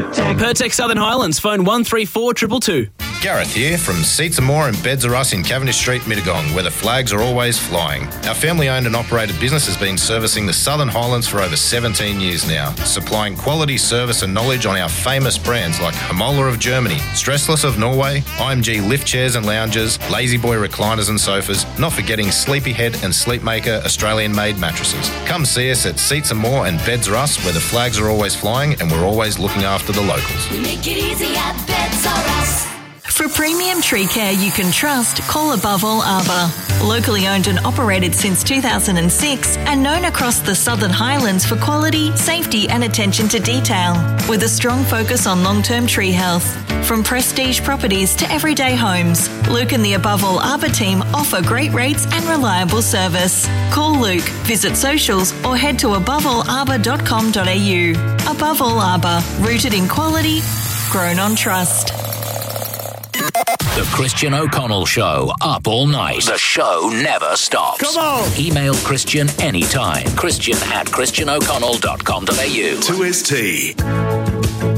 Pertec Southern Highlands, phone 134 222. Gareth here from Seats and More and Beds Are Us in Cavendish Street, Mittagong, where the flags are always flying. Our family-owned and operated business has been servicing the Southern Highlands for over 17 years now, supplying quality service and knowledge on our famous brands like Hamola of Germany, Stressless of Norway, IMG lift chairs and lounges, Lazy Boy recliners and sofas, not forgetting Sleepyhead and Sleepmaker Australian-made mattresses. Come see us at Seats and More and Beds Are Us, where the flags are always flying and we're always looking after the locals. We make it easy at Beds Are Us. For premium tree care you can trust, call Above All Arbour. Locally owned and operated since 2006 and known across the Southern Highlands for quality, safety and attention to detail, with a strong focus on long-term tree health. From prestige properties to everyday homes, Luke and the Above All Arbour team offer great rates and reliable service. Call Luke, visit socials or head to aboveallarbour.com.au. Above All Arbour, rooted in quality, grown on trust. The Christian O'Connell Show, up all night. The show never stops. Come on! Email Christian anytime. Christian@christianoconnell.com.au. To his tea.